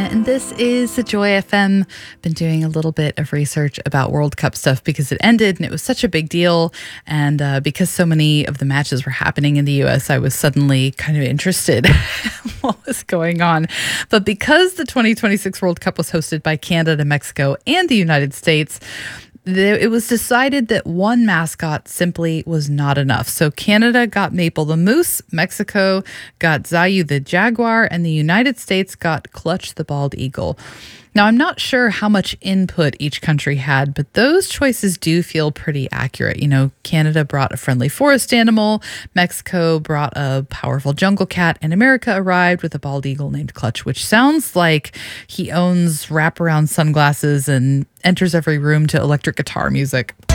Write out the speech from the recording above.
and this is the Joy FM. Been doing a little bit of research about World Cup stuff because it ended and it was such a big deal. And because so many of the matches were happening in the U.S., I was suddenly kind of interested in what was going on. But because the 2026 World Cup was hosted by Canada, Mexico, and the United States, it was decided that one mascot simply was not enough. So Canada got Maple the Moose, Mexico got Zayu the Jaguar, and the United States got Clutch the Bald Eagle. Now, I'm not sure how much input each country had, but those choices do feel pretty accurate. You know, Canada brought a friendly forest animal, Mexico brought a powerful jungle cat, and America arrived with a bald eagle named Clutch, which sounds like he owns wraparound sunglasses and enters every room to electric guitar music.